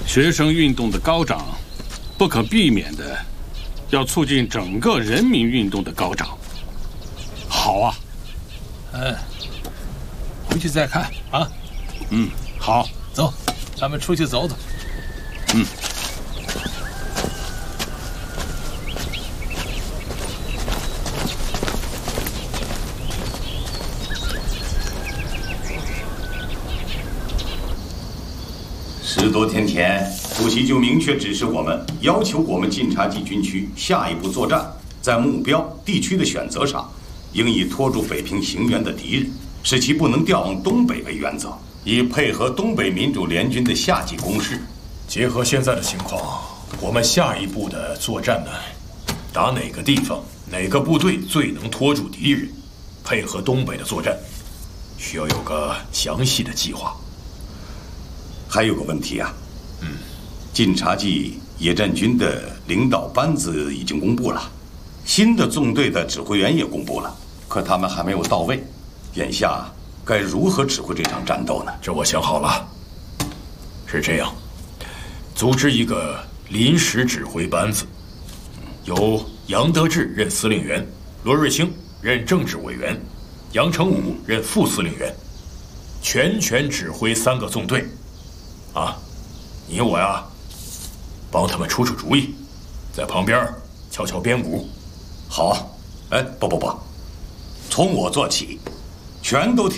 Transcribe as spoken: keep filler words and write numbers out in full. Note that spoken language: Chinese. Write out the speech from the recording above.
学生运动的高涨，不可避免的要促进整个人民运动的高涨。好啊， 嗯，回去再看啊。 嗯，好， 走，咱们出去走走。 嗯。 十多天前，主席就明确指示我们，要求我们晋察冀军区下一步作战，在目标地区的选择上，应以拖住北平行辕的敌人，使其不能调往东北为原则，以配合东北民主联军的夏季攻势。 结合现在的情况，我们下一步的作战呢，打哪个地方、哪个部队最能拖住敌人，配合东北的作战，需要有个详细的计划。 还有个问题啊， 嗯， 晋察冀野战军的领导班子已经公布了，新的纵队的指挥员也公布了，可他们还没有到位。眼下该如何指挥这场战斗呢？ 这我想好了，是这样，组织一个临时指挥班子，由杨得志任司令员，罗瑞卿任政治委员，杨成武任副司令员，全权指挥三个纵队。啊，你我呀，帮他们出出主意，在旁边敲敲边鼓。 好，哎，不不不，从我做起，全都听